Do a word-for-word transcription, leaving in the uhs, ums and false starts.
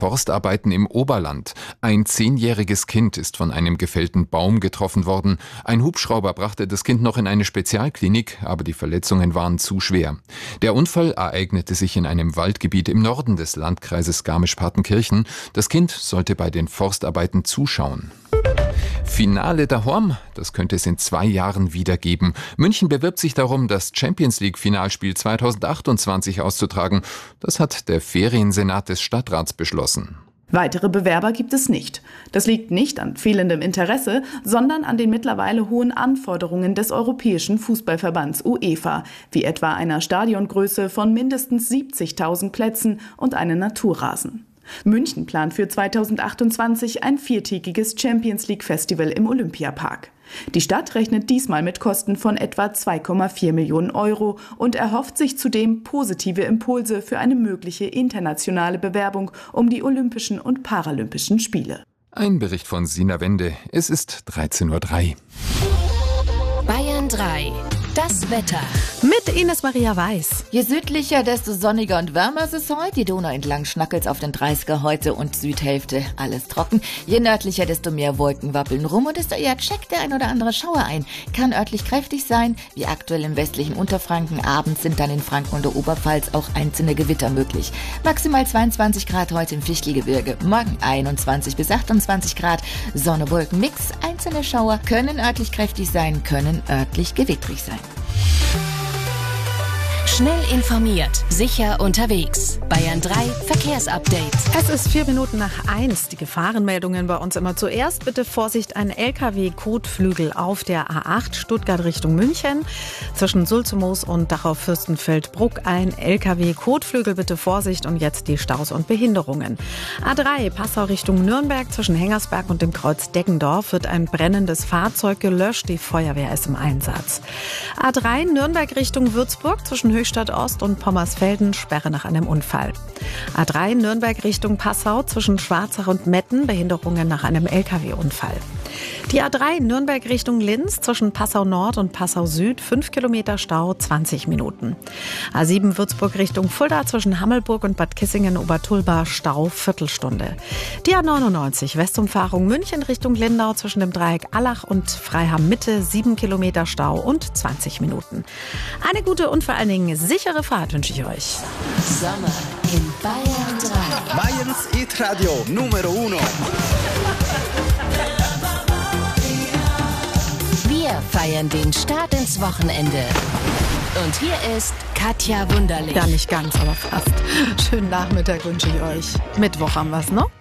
Forstarbeiten im Oberland. Ein zehnjähriges Kind ist von einem gefällten Baum getroffen worden. Ein Hubschrauber brachte das Kind noch in eine Spezialklinik, aber die Verletzungen waren zu schwer. Der Unfall ereignete sich in einem Waldgebiet im Norden des Landkreises Garmisch-Partenkirchen. Das Kind sollte bei den Forstarbeiten zuschauen. Finale daheim, das könnte es in zwei Jahren wieder geben. München bewirbt sich darum, das Champions-League-Finalspiel zweitausendachtundzwanzig auszutragen. Das hat der Feriensenat des Stadtrats beschlossen. Weitere Bewerber gibt es nicht. Das liegt nicht an fehlendem Interesse, sondern an den mittlerweile hohen Anforderungen des Europäischen Fußballverbands UEFA, wie etwa einer Stadiongröße von mindestens siebzigtausend Plätzen und einem Naturrasen. München plant für zweitausendachtundzwanzig ein viertägiges Champions-League-Festival im Olympiapark. Die Stadt rechnet diesmal mit Kosten von etwa zwei Komma vier Millionen Euro und erhofft sich zudem positive Impulse für eine mögliche internationale Bewerbung um die Olympischen und Paralympischen Spiele. Ein Bericht von Sina Wende. Es ist dreizehn Uhr drei. Bayern drei. Das Wetter. Mit Ines Maria Weiß. Je südlicher, desto sonniger und wärmer ist es heute. Die Donau entlang schnackelt's auf den dreißiger heute und Südhälfte alles trocken. Je nördlicher, desto mehr Wolken wappeln rum und desto eher checkt der ein oder andere Schauer ein. Kann örtlich kräftig sein, wie aktuell im westlichen Unterfranken. Abends sind dann in Franken und der Oberpfalz auch einzelne Gewitter möglich. Maximal zweiundzwanzig Grad heute im Fichtelgebirge. Morgen einundzwanzig bis achtundzwanzig Grad. Sonne-Wolken-Mix. Einzelne Schauer können örtlich kräftig sein, können örtlich gewittrig sein. Schnell informiert, sicher unterwegs. Bayern drei Verkehrsupdate. Es ist vier Minuten nach eins. Die Gefahrenmeldungen bei uns immer zuerst. Bitte Vorsicht, ein L K W-Kotflügel auf der A acht Stuttgart Richtung München. Zwischen Sulzmoos und Dachau-Fürstenfeldbruck ein L K W-Kotflügel, bitte Vorsicht. Und jetzt die Staus und Behinderungen. A drei Passau Richtung Nürnberg. Zwischen Hengersberg und dem Kreuz Deggendorf wird ein brennendes Fahrzeug gelöscht. Die Feuerwehr ist im Einsatz. A drei Nürnberg Richtung Würzburg. Zwischen Höchstadt Ost und Pommersfelden Sperre nach einem Unfall. A drei Nürnberg Richtung Passau zwischen Schwarzach und Metten Behinderungen nach einem L K W-Unfall. Die A drei Nürnberg Richtung Linz zwischen Passau Nord und Passau Süd fünf Kilometer Stau, zwanzig Minuten. A sieben Würzburg Richtung Fulda zwischen Hammelburg und Bad Kissingen-Obertulba Stau, Viertelstunde. Die A neunundneunzig Westumfahrung München Richtung Lindau zwischen dem Dreieck Allach und Freiham Mitte sieben Kilometer Stau und zwanzig Minuten. Eine gute und vor allen Dingen sichere Fahrt wünsche ich euch. Sommer in Bayern drei. Bayerns Hit-Radio Numero Uno. Wir feiern den Start ins Wochenende. Und hier ist Katja Wunderlich. Ja, nicht ganz, aber fast. Schönen Nachmittag wünsche ich euch. Mittwoch haben wir es, ne?